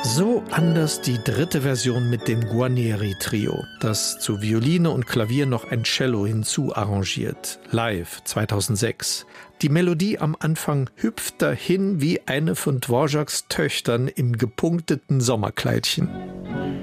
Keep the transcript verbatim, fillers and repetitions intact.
So anders die dritte Version mit dem Guarneri-Trio, das zu Violine und Klavier noch ein Cello hinzuarrangiert. Live zweitausendsechs. Die Melodie am Anfang hüpft dahin wie eine von Dvořáks Töchtern im gepunkteten Sommerkleidchen.